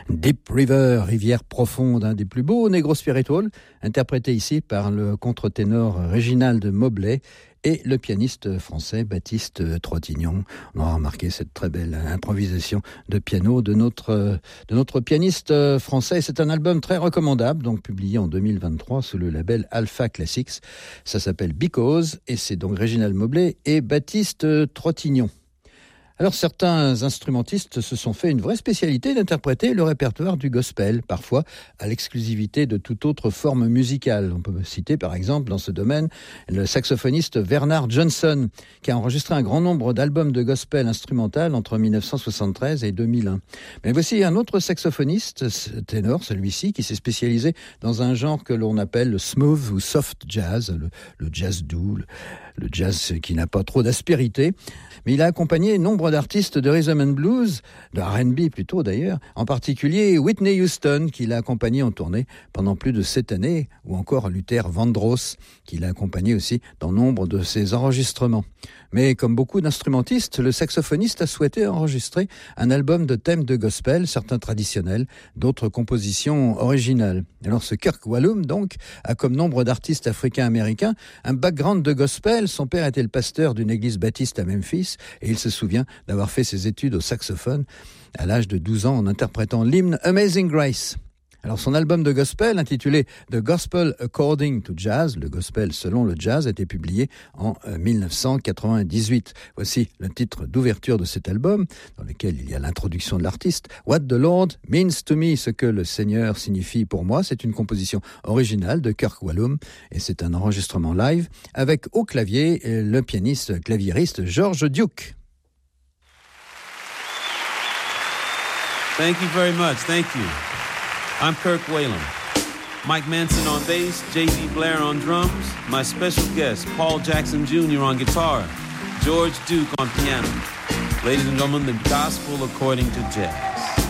Deep River, rivière profonde, un des plus beaux Negro Spiritual, interprété ici par le contre-ténor Réginald Mobley et le pianiste français Baptiste Trottignon. On aura remarqué cette très belle improvisation de piano de notre pianiste français. C'est un album très recommandable, donc publié en 2023 sous le label Alpha Classics. Ça s'appelle Because et c'est donc Réginald Mobley et Baptiste Trottignon. Alors certains instrumentistes se sont fait une vraie spécialité d'interpréter le répertoire du gospel, parfois à l'exclusivité de toute autre forme musicale. On peut citer par exemple dans ce domaine le saxophoniste Bernard Johnson, qui a enregistré un grand nombre d'albums de gospel instrumental entre 1973 et 2001. Mais voici un autre saxophoniste, ténor celui-ci, qui s'est spécialisé dans un genre que l'on appelle le smooth ou soft jazz, le jazz doux, le jazz qui n'a pas trop d'aspérité. Mais il a accompagné nombre d'artistes de rhythm and blues, de R&B plutôt d'ailleurs, en particulier Whitney Houston, qui l'a accompagné en tournée pendant plus de 7 années, ou encore Luther Vandross, qui l'a accompagné aussi dans nombre de ses enregistrements. Mais comme beaucoup d'instrumentistes, le saxophoniste a souhaité enregistrer un album de thèmes de gospel, certains traditionnels, d'autres compositions originales. Alors ce Kirk Whalum, donc, a comme nombre d'artistes africains-américains un background de gospel. Son père était le pasteur d'une église baptiste à Memphis et il se souvient d'avoir fait ses études au saxophone à l'âge de 12 ans en interprétant l'hymne Amazing Grace. Alors son album de gospel intitulé The Gospel According to Jazz, le gospel selon le jazz, a été publié en 1998. Voici le titre d'ouverture de cet album, dans lequel il y a l'introduction de l'artiste. What the Lord means to me, ce que le Seigneur signifie pour moi. C'est une composition originale de Kirk Whalum et c'est un enregistrement live avec au clavier le pianiste claviériste George Duke. Thank you very much. Thank you. I'm Kirk Whalum. Mike Manson on bass, J.D. Blair on drums, my special guest, Paul Jackson Jr. on guitar, George Duke on piano. Ladies and gentlemen, the gospel according to jazz.